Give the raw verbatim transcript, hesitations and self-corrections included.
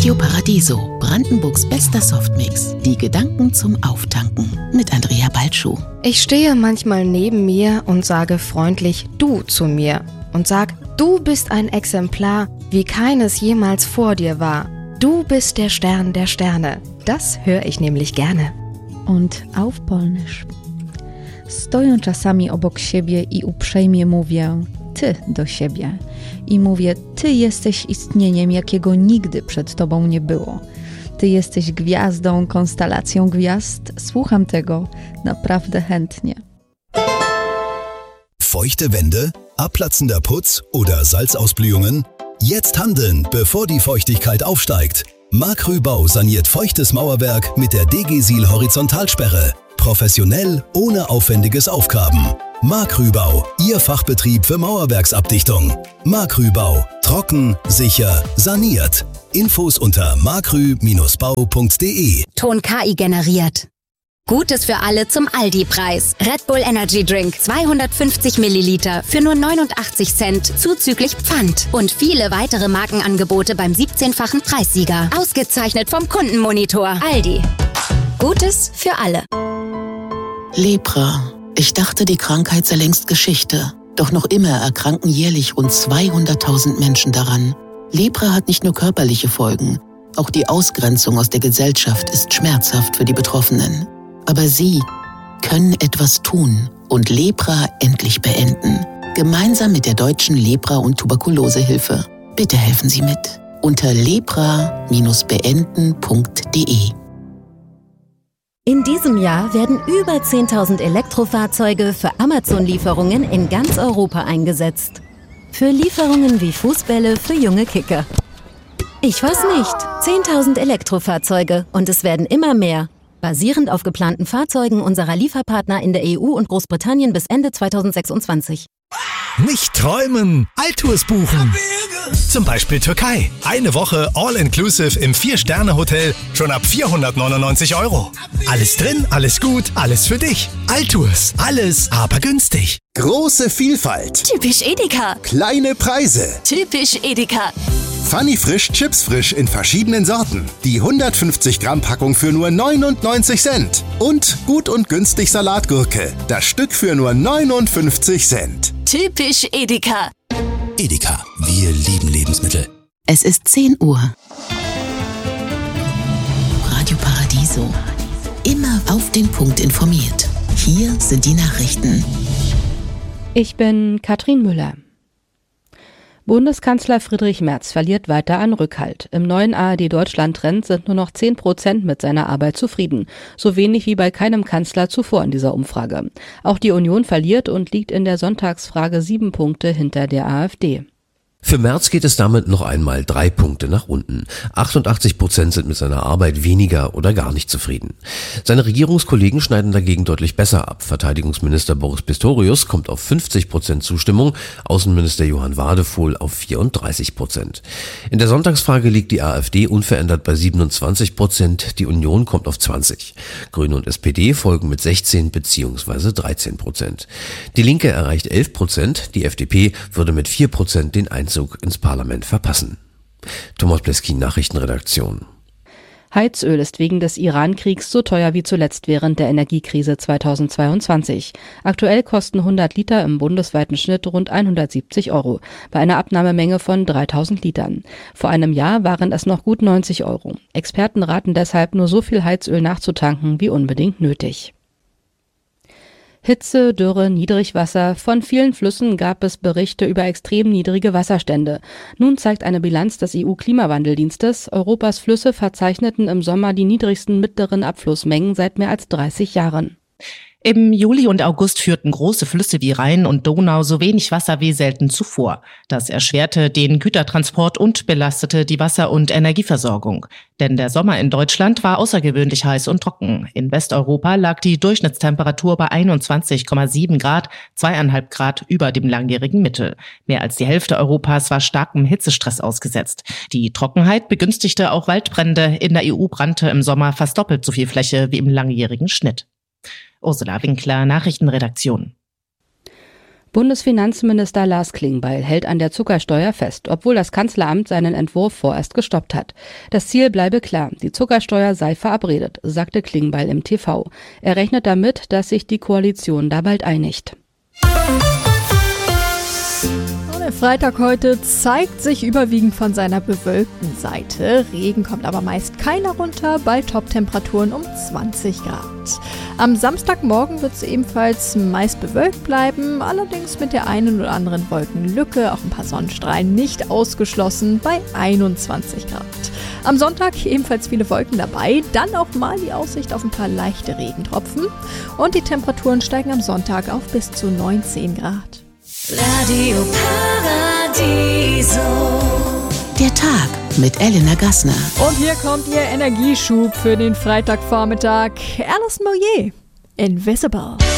Radio Paradiso, Brandenburgs bester Softmix. Die Gedanken zum Auftanken mit Andrea Balschuh. Ich stehe manchmal neben mir und sage freundlich du zu mir und sag, du bist ein Exemplar, wie keines jemals vor dir war. Du bist der Stern der Sterne. Das höre ich nämlich gerne. Und auf Polnisch. Stoję czasami obok siebie i uprzejmie mówię ty do siebie. I mówię, ty jesteś istnieniem, jakiego nigdy przed tobą nie było. Ty jesteś gwiazdą, konstelacją gwiazd. Słucham tego naprawdę chętnie. Feuchte Wände, abplatzender Putz oder Salzausblühungen? Jetzt handeln, bevor die Feuchtigkeit aufsteigt. Macrü Bau saniert feuchtes Mauerwerk mit der Degesil Horizontalsperre. Professionell, ohne aufwendiges Aufgraben. Macrü Bau, Ihr Fachbetrieb für Mauerwerksabdichtung. Macrü Bau, trocken, sicher, saniert. Infos unter macrü Bindestrich bau punkt de. Ton K I generiert. Gutes für alle zum Aldi-Preis. Red Bull Energy Drink zweihundertfünfzig Milliliter für nur neunundachtzig Cent zuzüglich Pfand. Und viele weitere Markenangebote beim siebzehnfachen Preissieger. Ausgezeichnet vom Kundenmonitor. Aldi. Gutes für alle. Lepra. Ich dachte, die Krankheit sei längst Geschichte. Doch noch immer erkranken jährlich rund zweihunderttausend Menschen daran. Lepra hat nicht nur körperliche Folgen. Auch die Ausgrenzung aus der Gesellschaft ist schmerzhaft für die Betroffenen. Aber Sie können etwas tun und Lepra endlich beenden. Gemeinsam mit der Deutschen Lepra- und Tuberkulosehilfe. Bitte helfen Sie mit. Unter lepra Bindestrich beenden punkt de. In diesem Jahr werden über zehntausend Elektrofahrzeuge für Amazon-Lieferungen in ganz Europa eingesetzt. Für Lieferungen wie Fußbälle für junge Kicker. Ich weiß nicht, zehntausend Elektrofahrzeuge und es werden immer mehr. Basierend auf geplanten Fahrzeugen unserer Lieferpartner in der E U und Großbritannien bis Ende zweitausendsechsundzwanzig. Nicht träumen, Altours buchen. Zum Beispiel Türkei. Eine Woche All-Inclusive im Vier-Sterne-Hotel schon ab vierhundertneunundneunzig Euro. Alles drin, alles gut, alles für dich. Altours, alles, aber günstig. Große Vielfalt. Typisch Edeka. Kleine Preise. Typisch Edeka. Funny Frisch Chips Frisch in verschiedenen Sorten. Die hundertfünfzig Gramm Packung für nur neunundneunzig Cent. Und gut und günstig Salatgurke. Das Stück für nur neunundfünfzig Cent. Typisch Edeka. Edeka, wir lieben Lebensmittel. Es ist zehn Uhr. Radio Paradiso. Immer auf den Punkt informiert. Hier sind die Nachrichten. Ich bin Katrin Müller. Bundeskanzler Friedrich Merz verliert weiter an Rückhalt. Im neuen A R D-Deutschland-Trend sind nur noch zehn Prozent mit seiner Arbeit zufrieden. So wenig wie bei keinem Kanzler zuvor in dieser Umfrage. Auch die Union verliert und liegt in der Sonntagsfrage sieben Punkte hinter der AfD. Für Merz geht es damit noch einmal drei Punkte nach unten. achtundachtzig Prozent sind mit seiner Arbeit weniger oder gar nicht zufrieden. Seine Regierungskollegen schneiden dagegen deutlich besser ab. Verteidigungsminister Boris Pistorius kommt auf fünfzig Prozent Zustimmung, Außenminister Johann Wadefuhl auf vierunddreißig Prozent. In der Sonntagsfrage liegt die AfD unverändert bei siebenundzwanzig Prozent, die Union kommt auf zwanzig. Grüne und S P D folgen mit sechzehn bzw. dreizehn Prozent. Die Linke erreicht elf Prozent, die F D P würde mit vier Prozent den Einzug ins Parlament verpassen. Thomas Pleskin, Nachrichtenredaktion. Heizöl ist wegen des Iran-Kriegs so teuer wie zuletzt während der Energiekrise zweitausendzweiundzwanzig. Aktuell kosten hundert Liter im bundesweiten Schnitt rund hundertsiebzig Euro, bei einer Abnahmemenge von dreitausend Litern. Vor einem Jahr waren es noch gut neunzig Euro. Experten raten deshalb, nur so viel Heizöl nachzutanken wie unbedingt nötig. Hitze, Dürre, Niedrigwasser. Von vielen Flüssen gab es Berichte über extrem niedrige Wasserstände. Nun zeigt eine Bilanz des E U-Klimawandeldienstes, Europas Flüsse verzeichneten im Sommer die niedrigsten mittleren Abflussmengen seit mehr als dreißig Jahren. Im Juli und August führten große Flüsse wie Rhein und Donau so wenig Wasser wie selten zuvor. Das erschwerte den Gütertransport und belastete die Wasser- und Energieversorgung. Denn der Sommer in Deutschland war außergewöhnlich heiß und trocken. In Westeuropa lag die Durchschnittstemperatur bei einundzwanzig Komma sieben Grad, zweieinhalb Grad über dem langjährigen Mittel. Mehr als die Hälfte Europas war starkem Hitzestress ausgesetzt. Die Trockenheit begünstigte auch Waldbrände. In der E U brannte im Sommer fast doppelt so viel Fläche wie im langjährigen Schnitt. Ursula Winkler, Nachrichtenredaktion. Bundesfinanzminister Lars Klingbeil hält an der Zuckersteuer fest, obwohl das Kanzleramt seinen Entwurf vorerst gestoppt hat. Das Ziel bleibe klar, die Zuckersteuer sei verabredet, sagte Klingbeil im T V. Er rechnet damit, dass sich die Koalition da bald einigt. Der Freitag heute zeigt sich überwiegend von seiner bewölkten Seite. Regen kommt aber meist keiner runter, bei Top-Temperaturen um zwanzig Grad. Am Samstagmorgen wird es ebenfalls meist bewölkt bleiben, allerdings mit der einen oder anderen Wolkenlücke, auch ein paar Sonnenstrahlen nicht ausgeschlossen, bei einundzwanzig Grad. Am Sonntag ebenfalls viele Wolken dabei, dann auch mal die Aussicht auf ein paar leichte Regentropfen und die Temperaturen steigen am Sonntag auf bis zu neunzehn Grad. Radio Paradiso. Der Tag mit Elena Gassner. Und hier kommt Ihr Energieschub für den Freitagvormittag. Alison Moyet, Invisible.